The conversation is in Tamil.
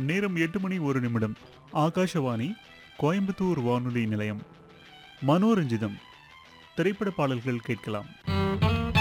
நேரம் 8 மணி 1 நிமிடம். ஆகாஷவாணி கோயம்புத்தூர் வானொலி நிலையம். மனோரஞ்சிதம் திரைப்பட பாடல்கள் கேட்கலாம்.